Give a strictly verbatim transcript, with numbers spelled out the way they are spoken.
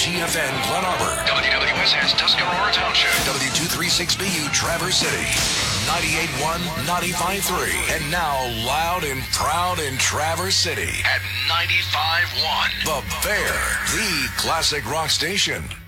G F N Glen Arbor. W W S S Tuscarora Township. W two thirty-six B U Traverse City. ninety-eight point one, ninety-five point three. And now loud and proud in Traverse City. At ninety-five point one. The Bear, the classic rock station.